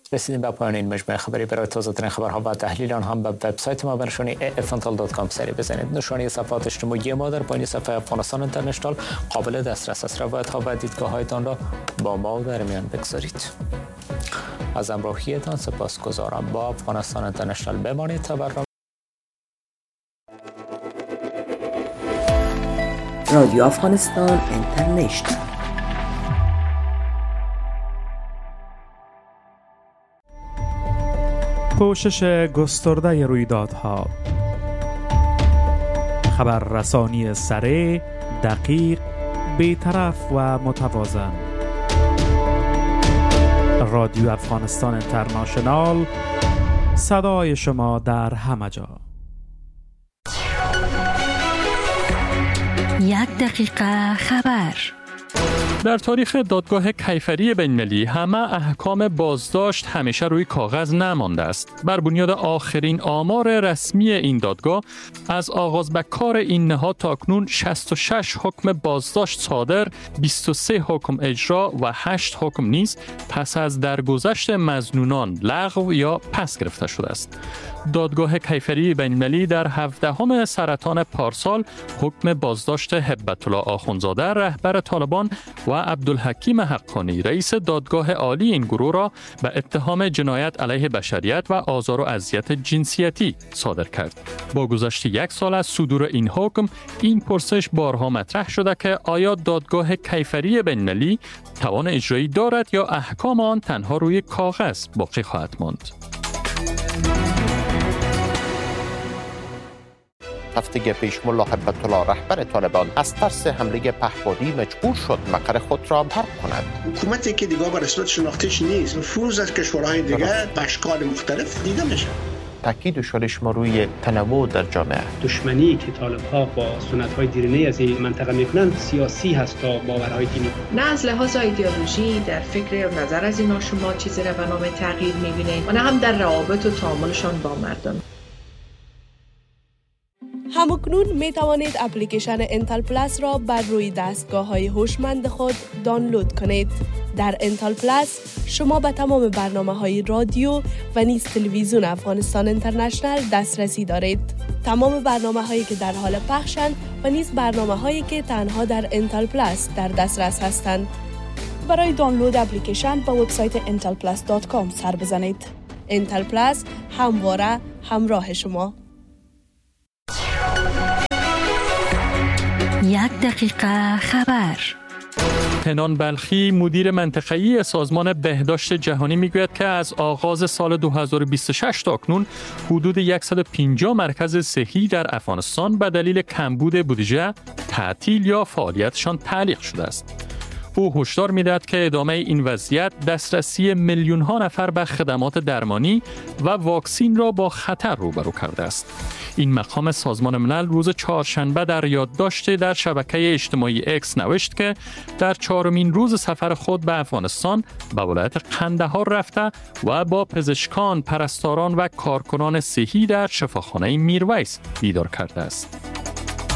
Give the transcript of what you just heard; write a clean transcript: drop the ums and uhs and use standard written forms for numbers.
رسیدیم به پایان این مجموعه خبری. برای تازه ترین خبرها و تحلیل آن هم به وبسایت ما به نشانی afntal.com سری بزنید. نشانی صفحات اجتماعی ما در پایین صفحه افغانستان اینترنشنال قابل دسترس است. روایت‌ها و دیدگاه‌هایتان را با ما در میان بگذارید. از همراهیتان سپاسگزارم. با افغانستان اینترنشنال بمانید تا برنامه رادیو افغانستان اینترنشنال. پوشش گسترده رویدادها، خبررسانی سریع، دقیق، بی‌طرف و متوازن. رادیو افغانستان اینترنشنال، صدای شما در همه جا. 1 دقیقه خبر. در تاریخ دادگاه کیفری بین‌المللی همه احکام بازداشت همیشه روی کاغذ نمانده است. بر بنیاد آخرین آمار رسمی این دادگاه از آغاز به کار این نهاد تاکنون 66 حکم بازداشت صادر، 23 حکم اجرا و 8 حکم نیز پس از درگذشت مظنونان لغو یا پس گرفته شده است. دادگاه کیفری بین‌المللی در 17 سرطان پارسال حکم بازداشت هبت الله آخونزاده رهبر طالبان و عبدالحکیم حقانی رئیس دادگاه عالی این گروه را به اتهام جنایت علیه بشریت و آزار و اذیت جنسیتی صادر کرد. با گذشت 1 سال از صدور این حکم، این پرسش بارها مطرح شده که آیا دادگاه کیفری بین‌المللی توان اجرایی دارد یا احکام آن تنها روی کاغذ باقی خواهد ماند؟ هفته پیش ملا هبت الله رهبر طالبان از ترس حمله پهپادی مجبور شد مقر خود را ترک کند. حکومتی که دیگه به رسمیت شناختیش نیست، نفوذ از کشورهای دیگه به اشکال مختلف دیده میشه. تاکید شدش ما روی تنوع در جامعه. دشمنی که طالب‌ها با سنت‌های دیرینه از این منطقه میکنن سیاسی هست تا باورهای دینی. نه از لحاظ ایدئولوژی در فکر و نظر از اینا شما چیزی را به نام تغییر می‌بینید و نه هم در روابط و تعاملشان با مردم. همکنون می توانید اپلیکیشن انتل پلاس را بر روی دستگاه‌های هوشمند خود دانلود کنید. در انتل پلاس شما به تمام برنامه‌های رادیو و نیز تلویزیون افغانستان اینترنشنال دسترسی دارید. تمام برنامه‌هایی که در حال پخشند و نیز برنامه‌هایی که تنها در انتل پلاس در دسترس هستند. برای دانلود اپلیکیشن به وبسایت intelplus.com سر بزنید. انتل پلاس همواره همراه شما. 1 دقیقه خبر. پنهان بلخی مدیر منطقه‌ای سازمان بهداشت جهانی میگوید که از آغاز سال 2026 تا اکنون حدود 150 مرکز صحی در افغانستان به دلیل کمبود بودجه تعطیل یا فعالیتشان تعلیق شده است. او هشدار می‌دهد که ادامه این وضعیت دسترسی میلیون‌ها نفر به خدمات درمانی و واکسین را با خطر روبرو کرده است. این مقام سازمان ملل روز چهارشنبه در یادداشت در شبکه اجتماعی اکس نوشت که در 4مین روز سفر خود به افغانستان به ولایت قندهار رفته و با پزشکان، پرستاران و کارکنان صحی در شفاخانه میرویس دیدار کرده است.